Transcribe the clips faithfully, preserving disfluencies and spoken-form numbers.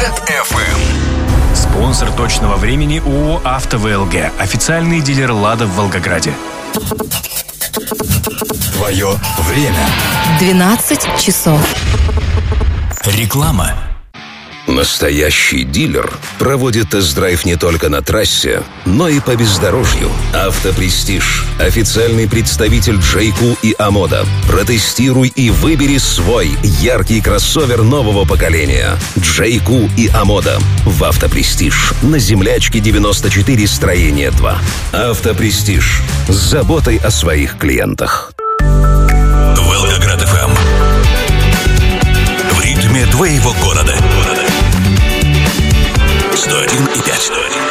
эф эм. Спонсор точного времени ООО «АвтоВЛГ». Официальный дилер «Лада» в Волгограде. Твое время. двенадцать часов. Реклама. Настоящий дилер проводит тест-драйв не только на трассе, но и по бездорожью. Автопрестиж. Официальный представитель Джейку и Амода. Протестируй и выбери свой яркий кроссовер нового поколения. Джейку и Амода. В Автопрестиж. На Землячке девяносто четыре, строение два. Автопрестиж. С заботой о своих клиентах. Волгоград эф эм. В ритме твоего города. сто один и пять.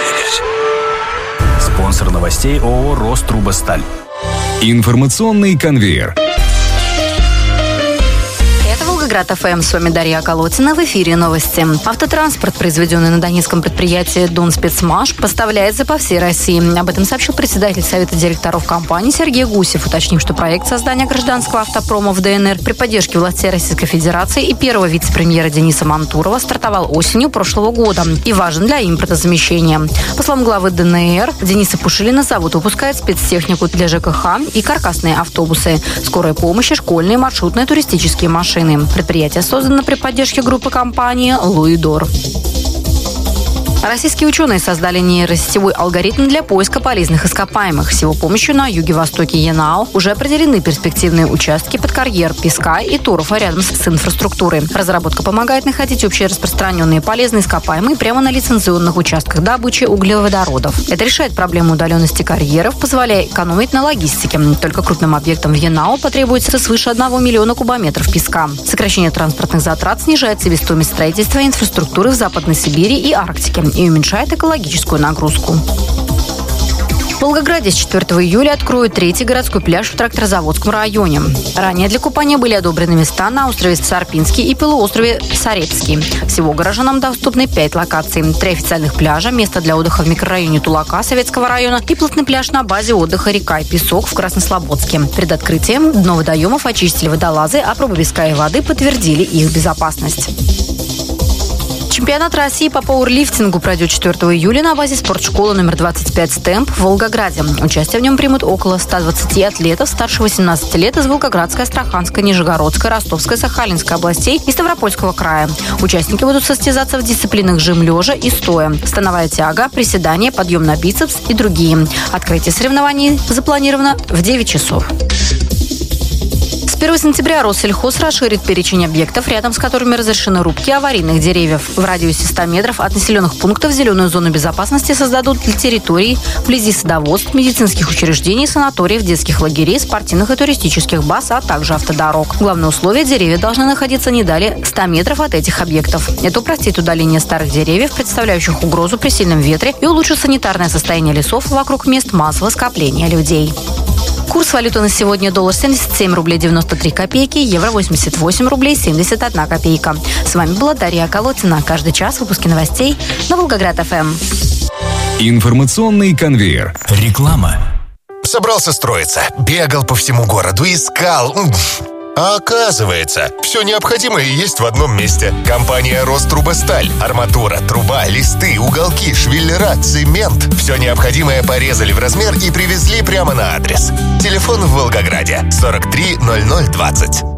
Спонсор новостей ООО «Рострубосталь». Информационный конвейер. Волгоград эф эм, с вами Дарья Колотина. В эфире новости. Автотранспорт, произведенный на донецком предприятии «Донспецмаш», поставляется по всей России. Об этом сообщил председатель Совета директоров компании Сергей Гусев, уточнив, что проект создания гражданского автопрома в ДНР при поддержке властей Российской Федерации и первого вице-премьера Дениса Мантурова стартовал осенью прошлого года и важен для импортозамещения. По словам главы ДНР Дениса Пушилина, завод выпускает спецтехнику для ЖКХ и каркасные автобусы, скорой помощи, школьные, маршрутные, туристические машины. Предприятие создано при поддержке группы компании «Луидор». Российские ученые создали нейросетевой алгоритм для поиска полезных ископаемых. С его помощью на юге-востоке Янао уже определены перспективные участки под карьер песка и торфа рядом с инфраструктурой. Разработка помогает находить общераспространенные полезные ископаемые прямо на лицензионных участках добычи углеводородов. Это решает проблему удаленности карьеров, позволяя экономить на логистике. Только крупным объектам в Янао потребуется свыше одного миллиона кубометров песка. Сокращение транспортных затрат снижает себестоимость строительства инфраструктуры в Западной Сибири и Арктике и уменьшает экологическую нагрузку. В Волгограде с четвёртого июля откроют третий городской пляж в Тракторозаводском районе. Ранее для купания были одобрены места на острове Сарпинский и полуострове Сарепский. Всего горожанам доступны пять локаций. Три официальных пляжа, место для отдыха в микрорайоне Тулака Советского района и платный пляж на базе отдыха «Река и песок» в Краснослободске. Перед открытием дно водоемов очистили водолазы, а пробы песка и воды подтвердили их безопасность. Чемпионат России по пауэрлифтингу пройдет четвёртого июля на базе спортшколы номер двадцать пять «Стемп» в Волгограде. Участие в нем примут около ста двадцати атлетов старше восемнадцати лет из Волгоградской, Астраханской, Нижегородской, Ростовской, Сахалинской областей и Ставропольского края. Участники будут состязаться в дисциплинах жим лежа и стоя, становая тяга, приседания, подъем на бицепс и другие. Открытие соревнований запланировано в девять часов. С первого сентября Россельхоз расширит перечень объектов, рядом с которыми разрешены рубки аварийных деревьев. В радиусе ста метров от населенных пунктов зеленую зону безопасности создадут для территорий вблизи садоводств, медицинских учреждений, санаториев, детских лагерей, спортивных и туристических баз, а также автодорог. Главное условие – деревья должны находиться не далее ста метров от этих объектов. Это упростит удаление старых деревьев, представляющих угрозу при сильном ветре, и улучшит санитарное состояние лесов вокруг мест массового скопления людей. Курс валюты на сегодня: доллар семьдесят семь рублей девяносто три копейки, евро восемьдесят восемь рублей семьдесят одна копейка. С вами была Дарья Колотина. Каждый час выпуски новостей на Волгоград эф эм. Информационный конвейер. Реклама. Собрался строиться, бегал по всему городу, искал. А оказывается, все необходимое есть в одном месте. Компания «Рострубосталь». Арматура, труба, листы, уголки, швеллера, цемент. Все необходимое порезали в размер и привезли прямо на адрес. Телефон в Волгограде сорок три ноль ноль двадцать.